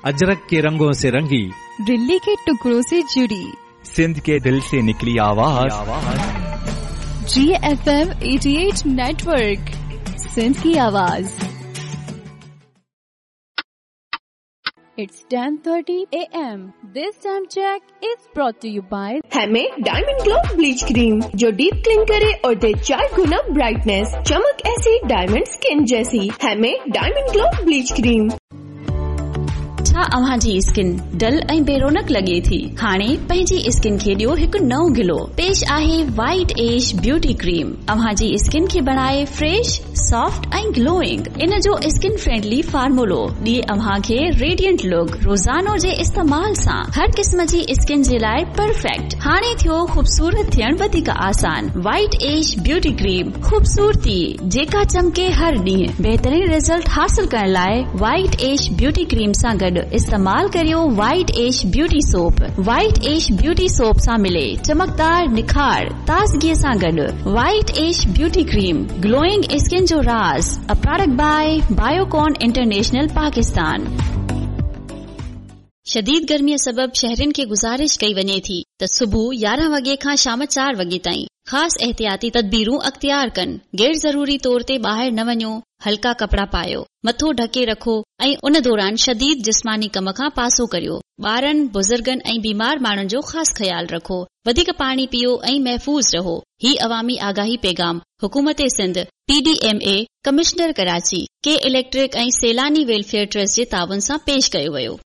अजरक के रंगों से रंगी, दिल्ली के टुकड़ों से जुड़ी, सिंध के दिल से निकली आवाज। GFM 88 नेटवर्क, सिंध की आवाज। It's 10:30 AM. This time check is brought to you by हमें डायमंड ग्लो ब्लीच क्रीम जो डीप क्लीन करे और दे 4 गुना ब्राइटनेस, चमक ऐसी डायमंड स्किन जैसी। हमें डायमंड ग्लो ब्लीच क्रीम। छा अव्हां जी स्किन डल ऐं बेरोनक लगे थी? हाणे पंहिंजी स्किन खे ॾियो हिकु नओं गिलो। पेश आहे वाइट एज ब्यूटी क्रीम। अव्हां जी स्किन खे बनाए फ्रेश, सॉफ्ट ऐं ग्लोइंग। इन जो स्किन फ्रेंडली फार्मूलो ॾिए अव्हां खे रेडियंट लुक। रोज़ानो जे इस्तेमाल सां हर क़िस्म जी स्किन जे लाइ परफेक्ट। हाणे थियो ख़ूबसूरत थियण वधीक आसान। वाइट एज ब्यूटी क्रीम, ख़ूबसूरती जेका चमके हर ॾींहुं। बहितरीन रिजल्ट हासिल करण लाइ वाइट एज ब्यूटी क्रीम सां गॾु इस्तेमाल करियो white age beauty soap. White age beauty soap सां मिले चमकदार निखार, ताज़गीअ सां गॾु। White age beauty cream, glowing skin जो राज। A product by Biocon international Pakistan. शदीद गर्मीअ सबब शहरनि खे गुज़ारिश कई वञे थी त सुबुह 11 वॻे खां शाम 4 वॻे ताईं ख़ासि एहतियाती तदबीरूं अख्तियार कनि। गैर ज़रूरी तौर ते ॿाहिरि न वञो, हल्का कपड़ा पायो, मथो ढके रखो ऐं उन दौरान शदीद जिस्मानी कम खां पासो करियो। ॿारनि, बुज़ुर्गनि ऐं बीमार माण्हुनि जो ख़ासि ख्याल रखो। वधीक पाणी पियो ऐं महफ़ूज़ रहो। ही अवामी आगाही पैगाम हुकूमत सिंध, PDMA, कमिश्नर कराची, के इलेक्ट्रिक ऐं सैलानी वेलफेयर ट्रस्ट जे ताउन सां पेश कयो वियो।